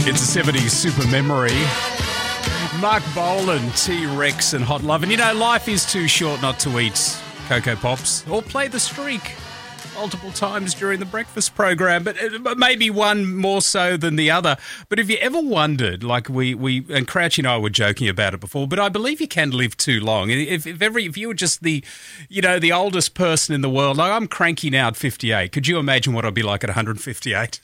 It's a 70s super memory. Mark Bolan, T-Rex and Hot Love. And you know, life is too short not to eat Cocoa Pops or play the streak multiple times during the breakfast program, but maybe one more so than the other. But have you ever wondered, like we and Crouchy and I were joking about it before, but I believe you can live too long. If you were just the oldest person in the world, like I'm cranky now at 58. Could you imagine what I'd be like at 158?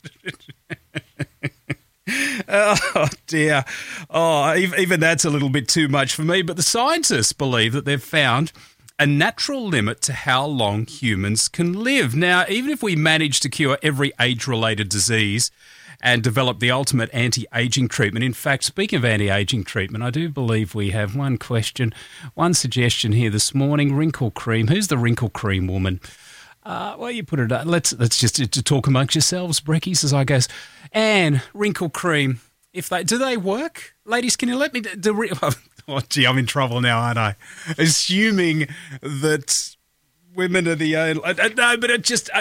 Oh, dear. Oh, even that's a little bit too much for me. But the scientists believe that they've found a natural limit to how long humans can live. Now, even if we manage to cure every age-related disease and develop the ultimate anti-aging treatment, in fact, speaking of anti-aging treatment, I do believe we have one suggestion here this morning, wrinkle cream. Who's the wrinkle cream woman? Well, you put it up. Let's just to talk amongst yourselves, Breckies, as I goes. And wrinkle cream, do they work? Ladies, can you let me... Oh, gee, I'm in trouble now, aren't I? Assuming that women are the only... No, but it just...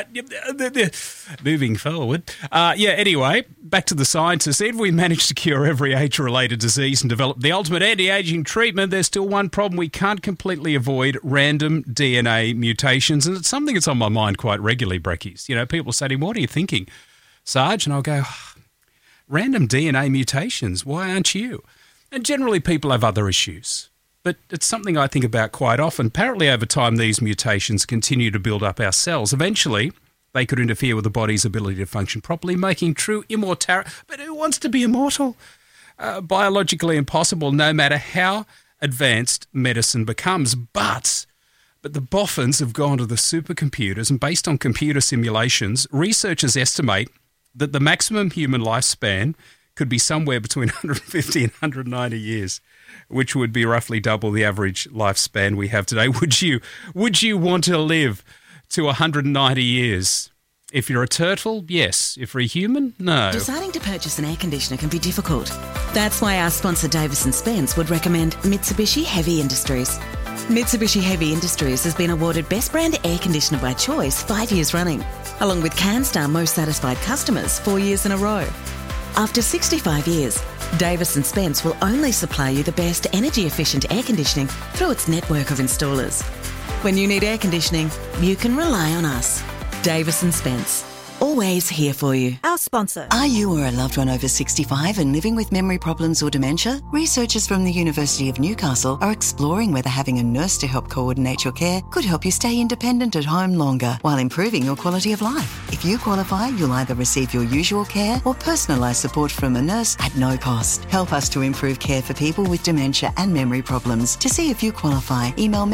moving forward. Anyway, back to the scientists. If we manage to cure every age-related disease and develop the ultimate anti-aging treatment, there's still one problem we can't completely avoid: random DNA mutations. And it's something that's on my mind quite regularly, Breckies. You know, people say to me, what are you thinking, Sarge? And I'll go, random DNA mutations, why aren't you? And generally people have other issues. But it's something I think about quite often. Apparently over time these mutations continue to build up our cells. Eventually they could interfere with the body's ability to function properly, making true immortality. But who wants to be immortal? Biologically impossible, no matter how advanced medicine becomes. But the boffins have gone to the supercomputers, and based on computer simulations, researchers estimate that the maximum human lifespan could be somewhere between 150 and 190 years, which would be roughly double the average lifespan we have today. Would you want to live to 190 years? If you're a turtle, yes. If you're a human, no. Deciding to purchase an air conditioner can be difficult. That's why our sponsor Davis & Spence would recommend Mitsubishi Heavy Industries. Mitsubishi Heavy Industries has been awarded Best Brand Air Conditioner by Choice 5 years running, along with CanStar Most Satisfied Customers 4 years in a row. After 65 years, Davis & Spence will only supply you the best energy-efficient air conditioning through its network of installers. When you need air conditioning, you can rely on us. Davis & Spence. Always here for you. Our sponsor. Are you or a loved one over 65 and living with memory problems or dementia? Researchers from the University of Newcastle are exploring whether having a nurse to help coordinate your care could help you stay independent at home longer while improving your quality of life. If you qualify, you'll either receive your usual care or personalised support from a nurse at no cost. Help us to improve care for people with dementia and memory problems. To see if you qualify, email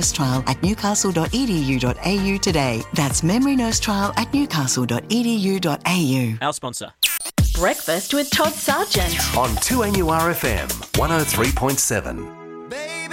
memorynursetrial@newcastle.edu.au today. That's memorynursetrial@newcastle.edu.au. Our sponsor. Breakfast with Todd Sargent on 2NURFM 103.7.